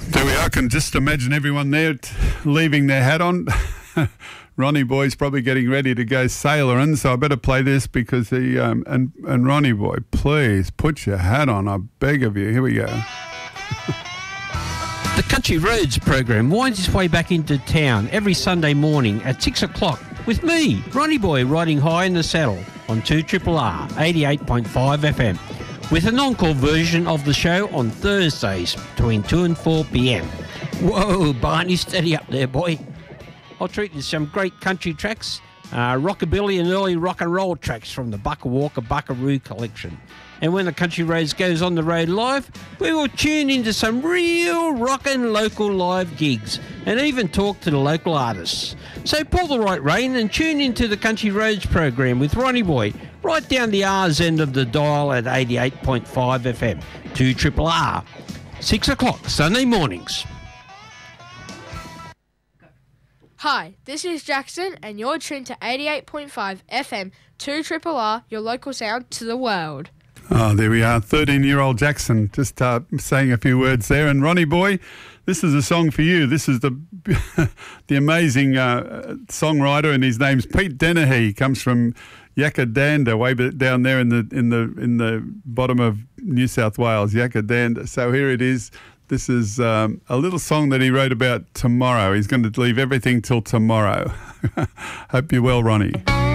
There we are. I can just imagine everyone there leaving their hat on. Ronnie Boy's probably getting ready to go sailoring, so I better play this because he and Ronnie Boy, please put your hat on. I beg of you. Here we go. The Country Roads program winds its way back into town every Sunday morning at 6 o'clock with me, Ronnie Boy, riding high in the saddle on 2RRR 88.5 FM, with an encore version of the show on Thursdays between 2 and 4 p.m. Whoa, Barney, steady up there, boy. I'll treat you to some great country tracks, rockabilly and early rock and roll tracks from the Bucka Walker Buckaroo collection. And when the Country Roads goes on the road live, we will tune into some real rockin' local live gigs and even talk to the local artists. So pull the right rein and tune into the Country Roads program with Ronnie Boy right down the R's end of the dial at 88.5 FM, 2RRR, 6 o'clock Sunday mornings. Hi, this is Jackson and you're tuned to 88.5 FM, 2RRR, your local sound to the world. Oh, there we are, 13-year-old Jackson, just saying a few words there. And Ronnie Boy, this is a song for you. This is the amazing songwriter, and his name's Pete Dennehy. He comes from Yakadanda, way down there in the bottom of New South Wales, Yakadanda. So here it is. This is a little song that he wrote about tomorrow. He's going to leave everything till tomorrow. Hope you're well, Ronnie.